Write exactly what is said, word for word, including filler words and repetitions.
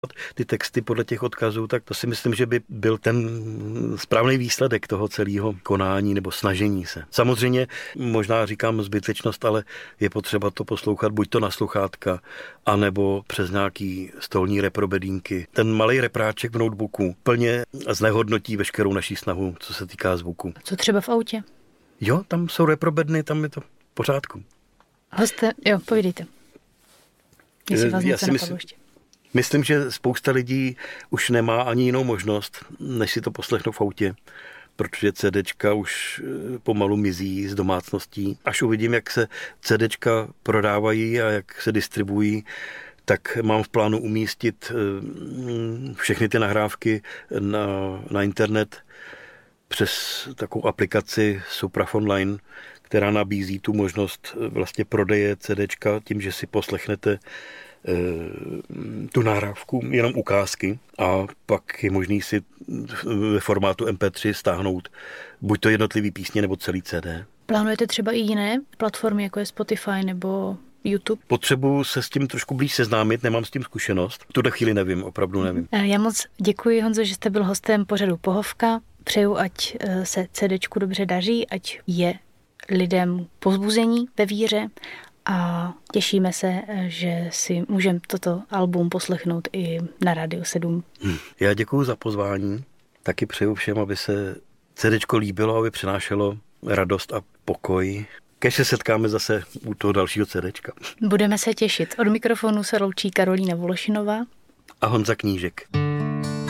ty texty podle těch odkazů, tak to si myslím, že by byl ten správný výsledek toho celého konání nebo snažení se. Samozřejmě, možná říkám zbytečnost, ale je potřeba to poslouchat buď to na sluchátka, anebo přes nějaký stolní reprobedínky. Ten malý repráček v notebooku plně znehodnotí veškerou naší snahu, co se týká zvuku. Co třeba v autě? Jo, tam jsou reprobedny, tam je to v pořádku. Hoste, jo, povídejte. Jestli vás něco napadlo ještě. Myslím, že spousta lidí už nemá ani jinou možnost, než si to poslechnout v autě, protože CDčka už pomalu mizí z domácností. Až uvidím, jak se CDčka prodávají a jak se distribuují, tak mám v plánu umístit všechny ty nahrávky na, na internet přes takovou aplikaci Supraphon Line, která nabízí tu možnost vlastně prodeje CDčka tím, že si poslechnete tu nahrávku, jenom ukázky a pak je možný si ve formátu em pé tři stáhnout buď to jednotlivý písně nebo celý C D. Plánujete třeba i jiné platformy, jako je Spotify nebo YouTube? Potřebuji se s tím trošku blíž seznámit, nemám s tím zkušenost. V tuhle chvíli nevím, opravdu nevím. Já moc děkuji, Honzo, že jste byl hostem pořadu Pohovka. Přeju, ať se CDčku dobře daří, ať je lidem povzbuzení ve víře a těšíme se, že si můžeme toto album poslechnout i na Rádiu sedm. Hmm. Já děkuji za pozvání. Taky přeju všem, aby se CDčko líbilo, aby přinášelo radost a pokoj. Kež se setkáme zase u toho dalšího CDčka. Budeme se těšit. Od mikrofonu se loučí Karolína Vološinová a Honza Knížek.